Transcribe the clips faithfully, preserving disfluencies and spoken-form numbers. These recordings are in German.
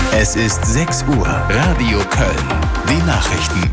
Es ist sechs Uhr. Radio Köln. Die Nachrichten.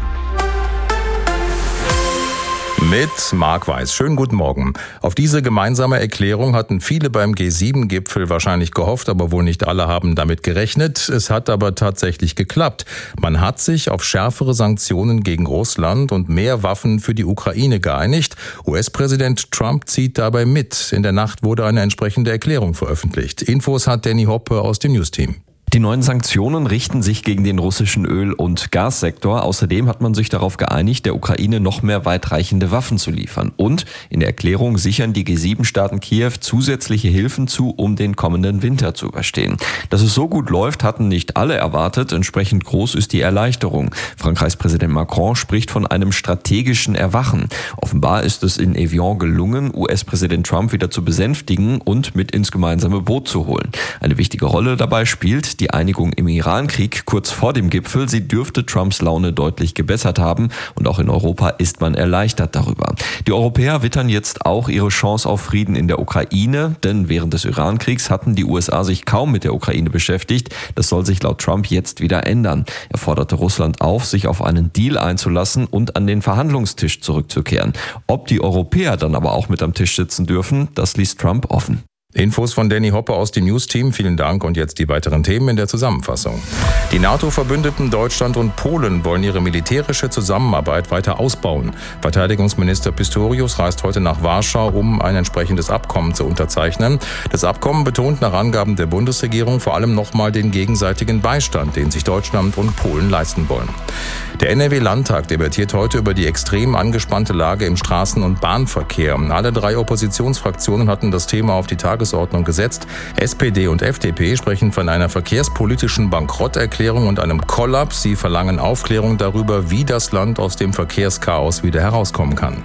Mit Marc Weiß. Schönen guten Morgen. Auf diese gemeinsame Erklärung hatten viele beim G sieben Gipfel wahrscheinlich gehofft, aber wohl nicht alle haben damit gerechnet. Es hat aber tatsächlich geklappt. Man hat sich auf schärfere Sanktionen gegen Russland und mehr Waffen für die Ukraine geeinigt. U S-Präsident Trump zieht dabei mit. In der Nacht wurde eine entsprechende Erklärung veröffentlicht. Infos hat Danny Hoppe aus dem News-Team. Die neuen Sanktionen richten sich gegen den russischen Öl- und Gassektor. Außerdem hat man sich darauf geeinigt, der Ukraine noch mehr weitreichende Waffen zu liefern. Und in der Erklärung sichern die G sieben Staaten Kiew zusätzliche Hilfen zu, um den kommenden Winter zu überstehen. Dass es so gut läuft, hatten nicht alle erwartet. Entsprechend groß ist die Erleichterung. Frankreichs Präsident Macron spricht von einem strategischen Erwachen. Offenbar ist es in Evian gelungen, U S-Präsident Trump wieder zu besänftigen und mit ins gemeinsame Boot zu holen. Eine wichtige Rolle dabei spielt die Einigung im Irankrieg kurz vor dem Gipfel. Sie dürfte Trumps Laune deutlich gebessert haben und auch in Europa ist man erleichtert darüber. Die Europäer wittern jetzt auch ihre Chance auf Frieden in der Ukraine, denn während des Irankriegs hatten die U S A sich kaum mit der Ukraine beschäftigt. Das soll sich laut Trump jetzt wieder ändern. Er forderte Russland auf, sich auf einen Deal einzulassen und an den Verhandlungstisch zurückzukehren. Ob die Europäer dann aber auch mit am Tisch sitzen dürfen, das ließ Trump offen. Infos von Danny Hoppe aus dem News-Team. Vielen Dank und jetzt die weiteren Themen in der Zusammenfassung. Die NATO-Verbündeten Deutschland und Polen wollen ihre militärische Zusammenarbeit weiter ausbauen. Verteidigungsminister Pistorius reist heute nach Warschau, um ein entsprechendes Abkommen zu unterzeichnen. Das Abkommen betont nach Angaben der Bundesregierung vor allem nochmal den gegenseitigen Beistand, den sich Deutschland und Polen leisten wollen. Der N R W-Landtag debattiert heute über die extrem angespannte Lage im Straßen- und Bahnverkehr. Alle drei Oppositionsfraktionen hatten das Thema auf die Tagesordnung gesetzt. S P D und F D P sprechen von einer verkehrspolitischen Bankrotterklärung und einem Kollaps. Sie verlangen Aufklärung darüber, wie das Land aus dem Verkehrschaos wieder herauskommen kann.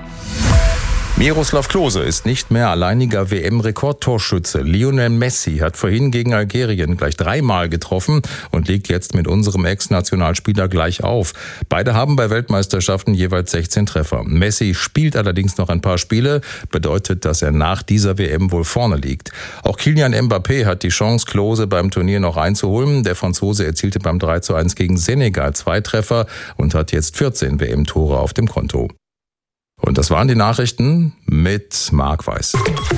Miroslav Klose ist nicht mehr alleiniger W M-Rekordtorschütze. Lionel Messi hat vorhin gegen Algerien gleich dreimal getroffen und liegt jetzt mit unserem Ex-Nationalspieler gleich auf. Beide haben bei Weltmeisterschaften jeweils sechzehn Treffer. Messi spielt allerdings noch ein paar Spiele, bedeutet, dass er nach dieser W M wohl vorne liegt. Auch Kylian Mbappé hat die Chance, Klose beim Turnier noch einzuholen. Der Franzose erzielte beim drei zu eins gegen Senegal zwei Treffer und hat jetzt vierzehn W M-Tore auf dem Konto. Und das waren die Nachrichten mit Marc Weiß.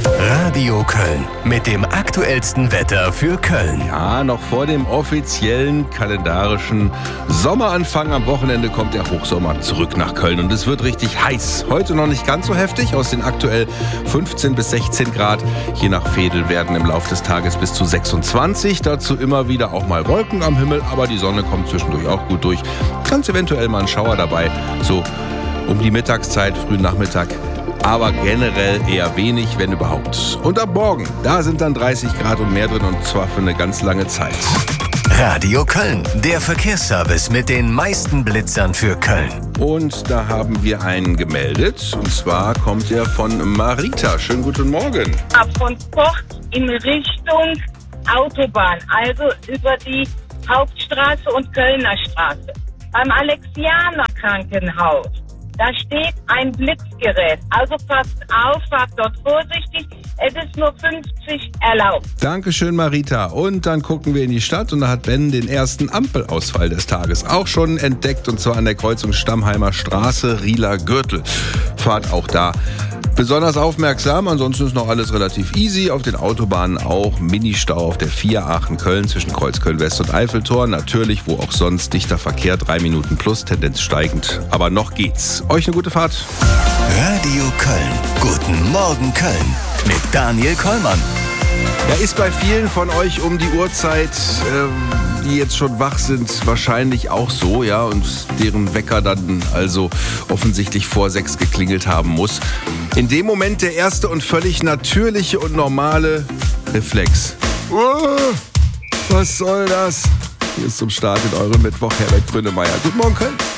Radio Köln mit dem aktuellsten Wetter für Köln. Ja, noch vor dem offiziellen kalendarischen Sommeranfang am Wochenende kommt der Hochsommer zurück nach Köln und es wird richtig heiß. Heute noch nicht ganz so heftig, aus den aktuell fünfzehn bis sechzehn Grad. Je nach Veedel werden im Laufe des Tages bis zu sechsundzwanzig. Dazu immer wieder auch mal Wolken am Himmel, aber die Sonne kommt zwischendurch auch gut durch. Ganz eventuell mal ein Schauer dabei, so um die Mittagszeit, frühen Nachmittag, aber generell eher wenig, wenn überhaupt. Und ab morgen, da sind dann dreißig Grad und mehr drin und zwar für eine ganz lange Zeit. Radio Köln, der Verkehrsservice mit den meisten Blitzern für Köln. Und da haben wir einen gemeldet und zwar kommt der von Marita. Schönen guten Morgen. Ab von Port in Richtung Autobahn, also über die Hauptstraße und Kölner Straße. Beim Alexianer Krankenhaus. Da steht ein Blitzgerät. Also passt auf, fahrt dort vorsichtig. Es ist nur fünfzig erlaubt. Dankeschön, Marita. Und dann gucken wir in die Stadt und da hat Ben den ersten Ampelausfall des Tages auch schon entdeckt. Und zwar an der Kreuzung Stammheimer Straße, Rieler Gürtel. Fahrt auch da besonders aufmerksam, ansonsten ist noch alles relativ easy. Auf den Autobahnen auch Ministau auf der vier Aachen-Köln zwischen Kreuzköln-West und Eiffeltor. Natürlich, wo auch sonst, dichter Verkehr, drei Minuten plus, Tendenz steigend. Aber noch geht's. Euch eine gute Fahrt. Radio Köln. Guten Morgen Köln mit Daniel Kollmann. Ja, ist bei vielen von euch um die Uhrzeit, äh, die jetzt schon wach sind, wahrscheinlich auch so, ja, und deren Wecker dann also offensichtlich vor sechs geklingelt haben muss. In dem Moment der erste und völlig natürliche und normale Reflex. Oh, was soll das? Hier ist zum Start in eurem Mittwoch Herbert Grönemeyer. Guten Morgen, Köln.